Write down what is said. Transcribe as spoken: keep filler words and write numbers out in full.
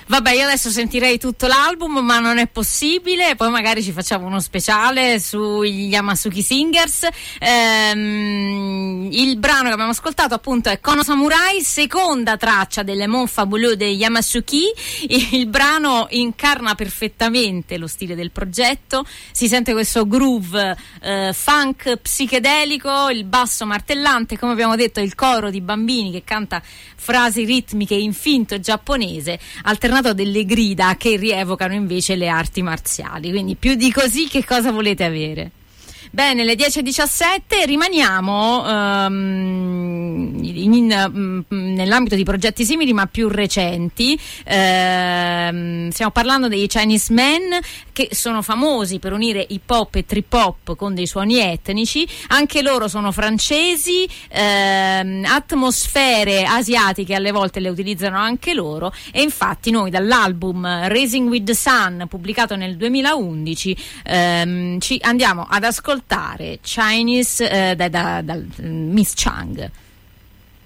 Vabbè, io adesso sentirei tutto l'album, ma non è possibile. Poi magari ci facciamo uno speciale sugli Yamasuki Singers. Ehm, il brano che abbiamo ascoltato appunto è Kono Samurai, seconda traccia delle Mon Fabuleux dei Yamasuki. Il brano incarna perfettamente lo stile del progetto. Si sente questo groove eh, funk psichedelico, il basso martellante, come abbiamo detto, il coro di bambini che canta frasi ritmiche in finto giapponese, alternato a delle grida che rievocano invece le arti marziali. Quindi più di così che cosa volete avere? Bene, le dieci e diciassette, rimaniamo um, in, in, nell'ambito di progetti simili ma più recenti. Uh, stiamo parlando dei Chinese Men, che sono famosi per unire hip hop e trip hop con dei suoni etnici. Anche loro sono francesi, uh, atmosfere asiatiche alle volte le utilizzano anche loro, e infatti noi dall'album Raising with the Sun, pubblicato nel duemilaundici, um, ci andiamo ad ascoltare Chinese eh, da, da, da Miss Chang.